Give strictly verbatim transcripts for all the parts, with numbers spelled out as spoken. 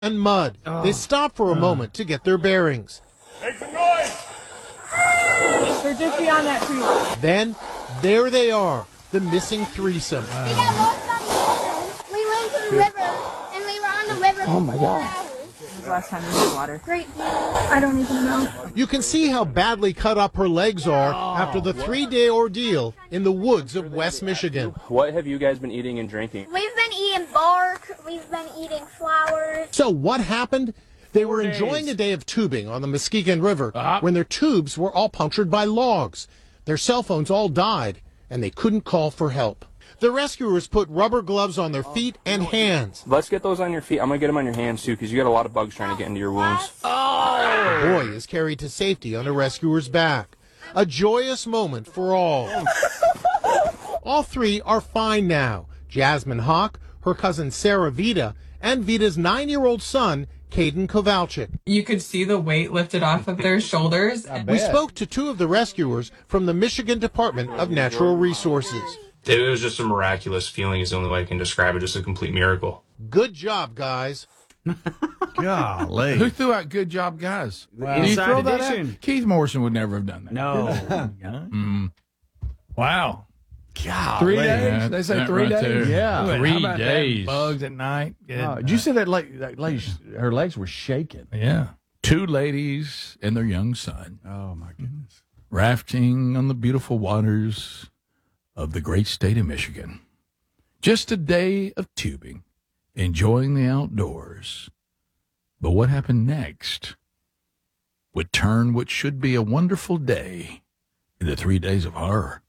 and mud. Oh. They stop for a moment to get their bearings. Make some noise! They're just beyond that tree line. Then, there they are, the missing threesome. Wow. We got lost on the river. We went to the river, and we were on the river for oh my four God. hours. When was the last time you had water? Great deal. I don't even know. You can see how badly cut up her legs are oh, after the three-day ordeal in the woods of West Michigan. What have you guys been eating and drinking? We've been eating bark. We've been eating flowers. So what happened? They were enjoying a day of tubing on the Muskegon River uh-huh. when their tubes were all punctured by logs. Their cell phones all died, and they couldn't call for help. The rescuers put rubber gloves on their feet and hands. Let's get those on your feet. I'm going to get them on your hands, too, because you got a lot of bugs trying to get into your wounds. Oh! The boy is carried to safety on a rescuer's back. A joyous moment for all. All three are fine now. Jasmine Hawk, her cousin Sarah Vita, and Vita's nine-year-old son, Caden Kowalczyk. You could see the weight lifted off of their shoulders. We spoke to two of the rescuers from the Michigan Department of Natural Resources. It was just a miraculous feeling is the only way I can describe it, just a complete miracle. Good job, guys. Golly. Who threw out good job, guys? Wow. Did you Inside throw that edition. out? Keith Morrison would never have done that. No. mm. Wow. God, three days? They say three right days? There. Yeah. Three How about days. That? Bugs at night. Oh, did you see that, leg, that lady, her legs were shaking? Yeah. Two ladies and their young son. Oh, my goodness. Rafting on the beautiful waters of the great state of Michigan. Just a day of tubing, enjoying the outdoors. But what happened next would turn what should be a wonderful day into three days of horror.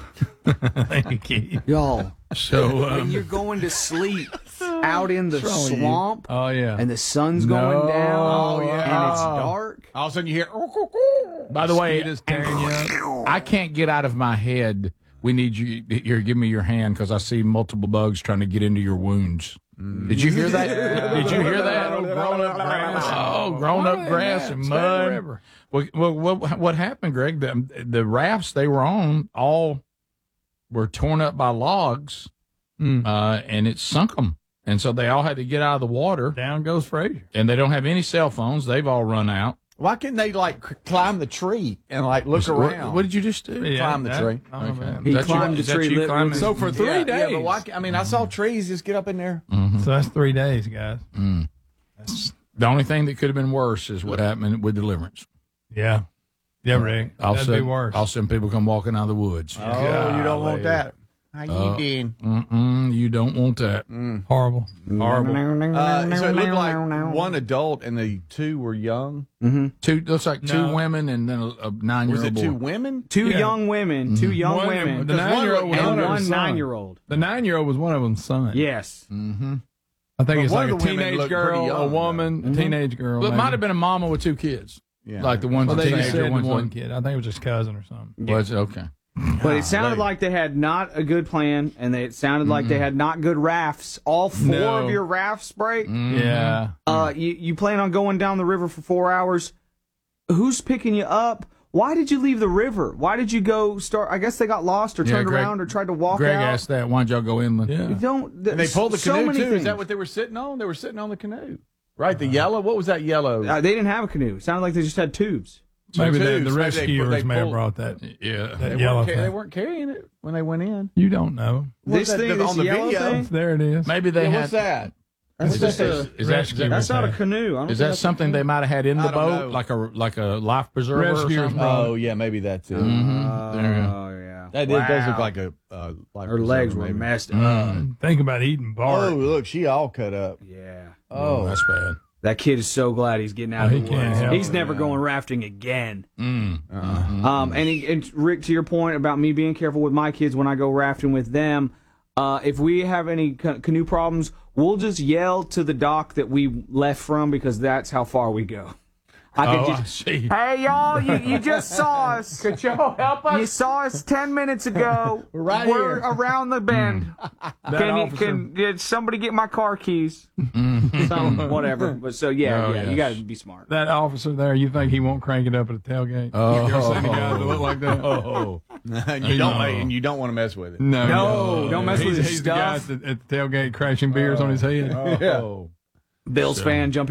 Thank you, Keith. Y'all, so um, when you're going to sleep out in the swamp, oh yeah, and the sun's no. going down, oh yeah, and it's dark. All of a sudden you hear. By the way, tearing you up. I can't get out of my head. We need you. Here, give me your hand because I see multiple bugs trying to get into your wounds. Mm. Did you hear that? Did you hear that? Oh, grown up grass. Oh, grown up grass and mud. Well, well, what, what happened, Greg? The, the rafts they were on all were torn up by logs, mm. uh, and it sunk them. And so they all had to get out of the water. Down goes Frazier. And they don't have any cell phones. They've all run out. Why couldn't they, like, c- climb the tree and, like, look what, around? What did you just do? Yeah, climb the that, tree. Okay. He climbed the tree. Climbing? So for three yeah, days. Yeah, but why, I mean, I saw trees just get up in there. Mm-hmm. So that's three days, guys. Mm. That's, the only thing that could have been worse is what happened with Deliverance. Yeah. Yeah, Rick. I'll That'd send, be worse. I'll send people come walking out of the woods. Oh, God, you don't want that. How you uh, doing? Mm-mm, you don't want that. Mm. Horrible. Horrible. Uh, so it looked like one adult and the two were young. Mm-hmm. Two looks like two No. women and then a, a nine-year-old Was it boy. two women? Two Yeah. young women. Two young One- women. the nine-year-old was and one of one his son. nine-year-old. The nine-year-old was one of them's son. Yes. Mm-hmm. I think But it's one like of a the women teenage looked girl, pretty young, a woman, though. a teenage girl. Well, it maybe. might have been a mama with two kids. Yeah. Like the one Well, the they just teenager, said one's one one. kid. I think it was his cousin or something. Was it? Okay. But it sounded like they had not a good plan, and they, it sounded like they had not good rafts. All four No. of your rafts break. Mm-hmm. Yeah. Uh, you, you plan on going down the river for four hours. Who's picking you up? Why did you leave the river? Why did you go start? I guess they got lost or Yeah, turned Greg- around or tried to walk Greg out. asked that. Why'd y'all go inland? Yeah. You don't. And they pulled the so canoe, many too. Is things. that what they were sitting on? They were sitting on the canoe. Right, the yellow? What was that yellow? Uh, they didn't have a canoe. It sounded like they just had tubes. Maybe the, tubes, the maybe they rescuers put- they may have pulled- brought that. Yeah. That They yellow weren't thing. ca- They weren't carrying it when they went in. You don't know. This What's that- thing, the- this on the yellow video? thing? There it is. Maybe they Yeah, had. what's that? Is, That's that, just a is, that, rescue. That's not a canoe. I don't is think that that's a something canoe. they might have had in the I don't boat, know. like a like a life preserver or Rescuers something? brought Oh, yeah, maybe that's it. Mhm. There you go. Oh yeah. That is, does look like a. Uh, like Her legs were messed up. Mm. Think about eating bark. Oh, look, she all cut up. Yeah. Oh, that's bad. That kid is so glad he's getting out Oh, of he the can't woods. help He's it, never yeah. going rafting again. Mm. Uh-huh. Um, and, he, and Rick, to your point about me being careful with my kids when I go rafting with them, uh, if we have any ca- canoe problems, we'll just yell to the dock that we left from because that's how far we go. I Oh, could I just, see. hey y'all, you, you just saw us. Could y'all help us? You saw us ten minutes ago. We're right We're here. around the bend. That Can you, officer- can did somebody get my car keys? Some whatever. But so yeah, Oh, yeah, you yes. got to be smart. That officer there, you think he won't crank it up at a tailgate? Oh. You ever seen a guy that look like that? Oh, and you don't, No. and you don't want to mess with it. No, No, don't mess he's, with his he's the guy stuff. at the, at the tailgate crashing beers on his head. Oh, Bills So- fan jumping